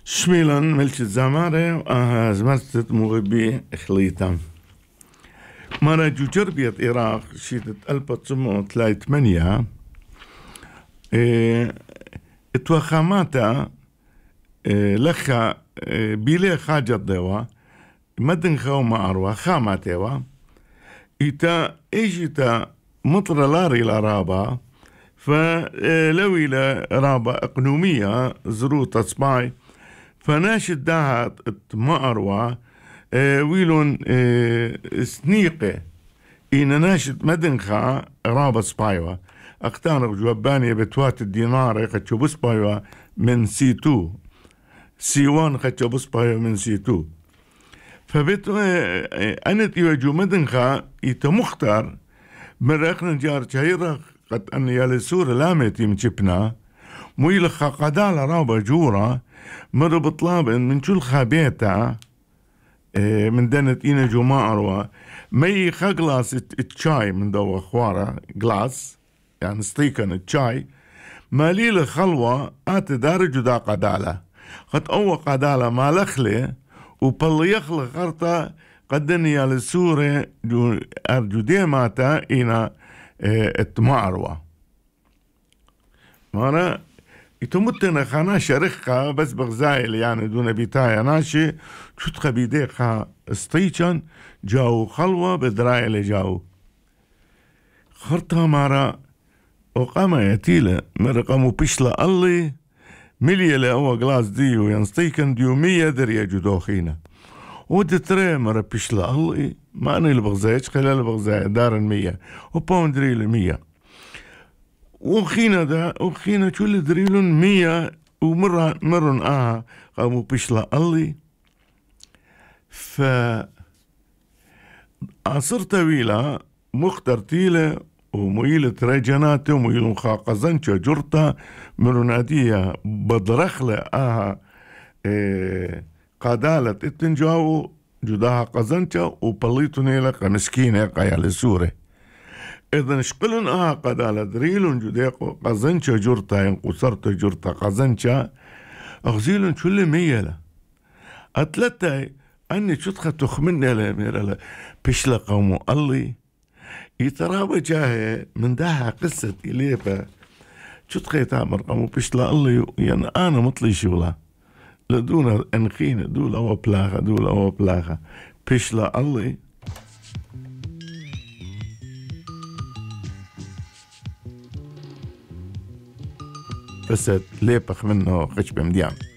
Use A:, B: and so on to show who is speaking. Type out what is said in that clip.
A: شميلان ملك الزمارة زمرت مغبي خليطة مرة جربية العراق شيدة 1938 اتوخاماتا لخا بيلي خاجة دوا مدن خو ما أروى خاماتيوا إتا إيجيتا مطر لاري الأرابا فلوي رابا إقنومية زروطة سباي فناشد داها ما أروى ويلون سنيقة إن ناشد مدنخا رابا سبايوا أختار جواباني بتوات الدينار خدشو بسبايوا من سي2 سي1 خدشو بسبايوا من سي2 فبتو أنا تيوجو مدنخا يتمختار مرقنا جار شهيرة قد أن يالسور لامتي مشبنا مويلخا قدال رابا جورا مر بطلابن من شو الخابيتا من دنت إينا جو ما أروى مي خغلاس الشاي من دو أخوارا غلاس يعني ستيكن الشاي مالي خلوة آت دارجو دا قدالة قد أو قدالة ما لخلي وبل يخلق غرطة قدني يالسورة أرجو ديماتا إينا اتماروى مانا يتمتنا خانا شرخة بس بغزايل يعني دون بيتايا ناشي شتخ بيديخا استيشان جاو خلوة بدرايل جاو خرطها مارا وقاما يتيلة مرقمو بيشلا اللي مليا لأوا غلاس ديو ينستيكن ديو 100 دريا جدوخينا ودتري مرا بيشلا اللي ما أنا اللي بغزايش خلال بغزاي دار 100 وباوندري 100 وخينا شو اللي دريلون 100 مرن قاموا بيشلا اللي عصر طويلة مختار تيلة ومويلة رجنات ومويلة خاقزنشة جرطة مرنادية بدرخلة قادالة اتنجاو جداها قزنشة وبليتوني لك مسكينة قيال سورة إذن شقلن قدالة دريلون جديقو قزنشة جرطة ينقصرت جرطة قزنشة أغزيلون شو اللي ميلة أتلتاي أني شتخة تخمني لها بشلا قومو اللي يترابى جاهي من داها قصة إليفا شتخة يتامر قومو بشلا اللي يعني أنا مطلي شغلة لدونا أنخينة دول أو بلاغة بشلا اللي بس ليبخ منه خشبة مديان